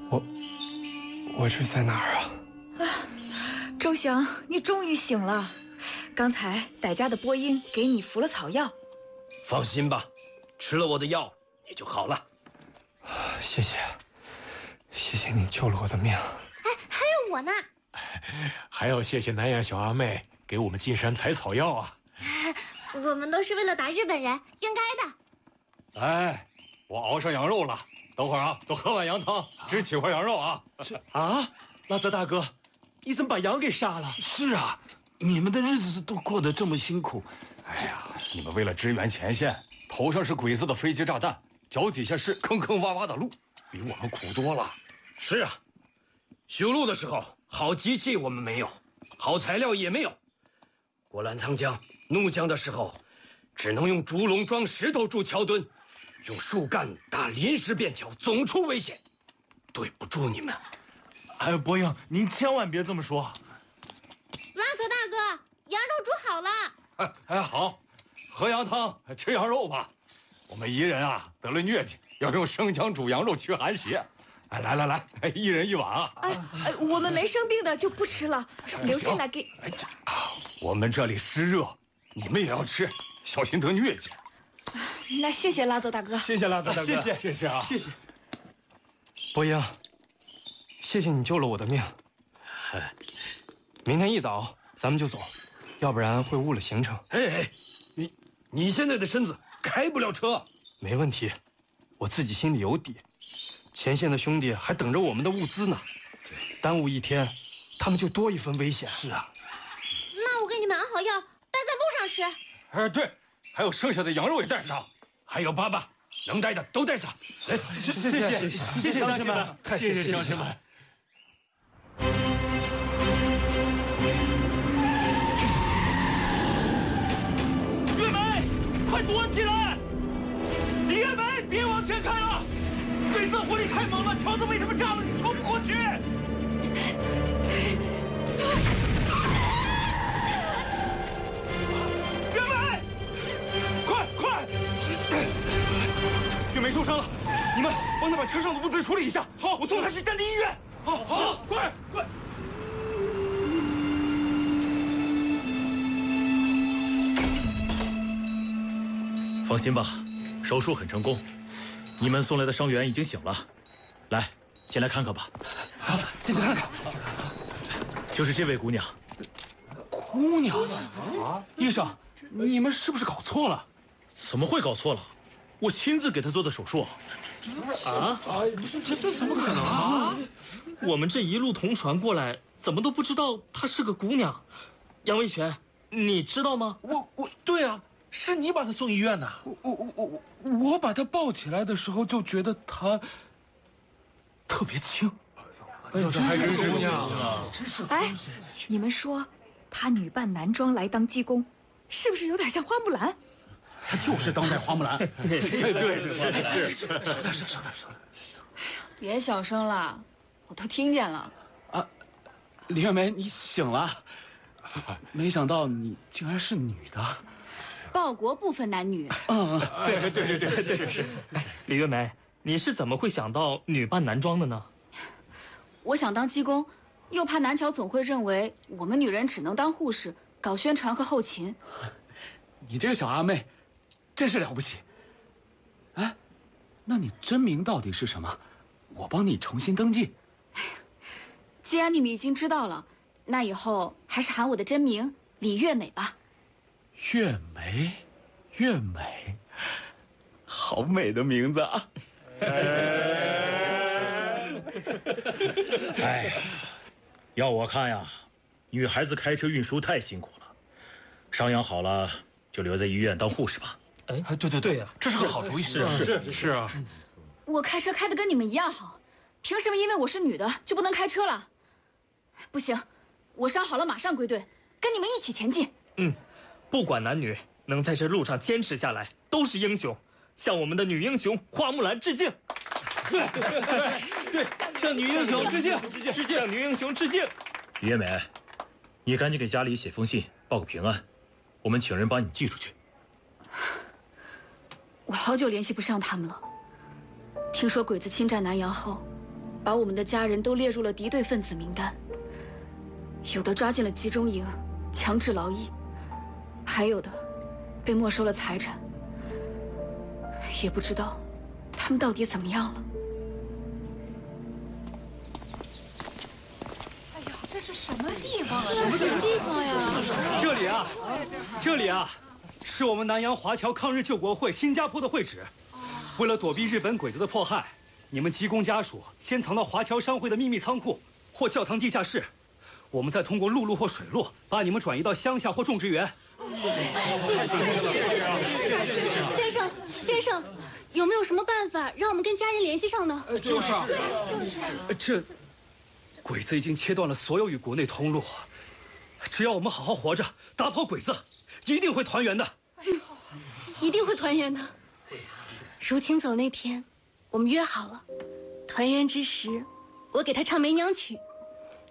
我这在哪儿啊？ 周翔，你终于醒了。刚才傣家的播音给你服了草药。 放心吧，吃了我的药，你就好了。 谢谢，谢谢你救了我的命。 哎，还有我呢。 还要谢谢南阳小阿妹给我们进山采草药啊。 我们都是为了打日本人，应该的。 哎，我熬上羊肉了，等会儿啊，都喝碗羊汤，吃几块羊肉啊。 啊，拉泽大哥，你怎么把羊给杀了？ 是啊，你们的日子都过得这么辛苦。 哎呀，你们为了支援前线，头上是鬼子的飞机炸弹，脚底下是坑坑洼洼的路，比我们苦多了。 是啊，修路的时候，好机器我们没有，好材料也没有。过澜沧江、怒江的时候，只能用竹笼装石头筑桥墩，用树干搭临时便桥，总出危险。对不住你们。 哎，伯英，您千万别这么说。 拉泽大哥，羊肉煮好了。 哎，好，喝羊汤，吃羊肉吧。我们彝人啊得了疟疾，要用生姜煮羊肉驱寒邪。哎，来，一人一碗啊。 我们没生病的就不吃了，留下来给。 我们这里湿热，你们也要吃，小心得疟疾。 那谢谢拉泽大哥。 谢谢拉泽大哥， 谢谢啊， 谢谢。 伯英，谢谢你救了我的命。明天一早咱们就走，要不然会误了行程。 哎，你现在的身子开不了车。 没问题，我自己心里有底。前线的兄弟还等着我们的物资呢，耽误一天，他们就多一分危险。 是啊， 那我给你们安好药，带在路上吃。 哎，对，还有剩下的羊肉也带上， 还有粑粑，能带的都带上。来， 谢谢乡亲们， 太谢谢乡亲们。 月梅，快躲起来！李月梅，别往前开了！鬼子火力太猛了，桥都被他们炸了，你冲不过去。月梅，快！月梅受伤了，你们帮她把车上的物资处理一下。好，我送她去战地医院。好，快！ 放心吧，手术很成功，你们送来的伤员已经醒了。来，进来看看吧。 走，进去看看。 就是这位姑娘。 姑娘，医生，你们是不是搞错了？ 怎么会搞错了？我亲自给她做的手术。 这怎么可能啊？ 我们这一路同船过来，怎么都不知道她是个姑娘。杨维全，你知道吗？ 对啊，是你把她送医院的。 我把她抱起来的时候就觉得她特别轻。 哎呦，这还真是姑娘。 哎，你们说她女扮男装来当技工，是不是有点像花木兰？ 她就是当代花木兰。 对，是。 稍等。 别小声了，我都听见了。 李月梅，你醒了？没想到你竟然是女的。 报国不分男女。 对。哎，李月梅，你是怎么会想到女扮男装的呢？ 我想当技工，又怕南侨总会认为我们女人只能当护士，搞宣传和后勤。 你这个小阿妹，真是了不起。哎，那你真名到底是什么？我帮你重新登记。 既然你们已经知道了，那以后还是喊我的真名李月美吧。 月美，好美的名字啊！ 哎呀，要我看呀，女孩子开车运输太辛苦了，伤养好了就留在医院当护士吧。 哎，对呀，这是个好主意。 是啊。 我开车开得跟你们一样好，凭什么因为我是女的就不能开车了？不行，我伤好了马上归队，跟你们一起前进。 不管男女，能在这路上坚持下来都是英雄，向我们的女英雄花木兰致敬。 对，向女英雄致敬， 向女英雄致敬。 李月美，你赶紧给家里写封信报个平安，我们请人把你寄出去。 我好久联系不上他们了。听说鬼子侵占南阳后， 把我们的家人都列入了敌对分子名单，有的抓进了集中营，强制劳役，还有的被没收了财产。也不知道他们到底怎么样了。 哎呀，这是什么地方啊？ 什么地方呀？ 这里啊，是我们南洋华侨抗日救国会新加坡的会址。为了躲避日本鬼子的迫害，你们籍工家属先藏到华侨商会的秘密仓库或教堂地下室，我们再通过陆路或水路把你们转移到乡下或种植园。 先生，有没有什么办法让我们跟家人联系上呢？ 这鬼子已经切断了所有与国内通路，只要我们好好活着，打跑鬼子，一定会团圆的。 一定会团圆的。如清走那天，我们约好了，团圆之时，我给他唱《梅娘曲》，